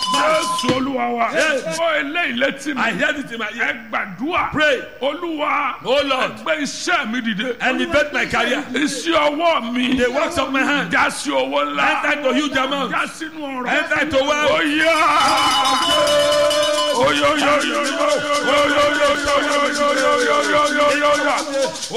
Jésù Olúwa wa. Ó eléyìí létí mi. I hear it in my ear. Ẹ gbàdúrà. Pray. Olúwa. Oh Lord. Gbé iṣẹ́ mi dìde. Elevate my career. Iṣẹ́ ọwọ́ mi. The works of my hand. Já sí owó ńlá. Enter into huge amount. Já sínú ọ̀rọ̀. Enter into wealth. Ó yá. Ó yó yó yó yó yó yó yó yó yó yó yó yó yó yó.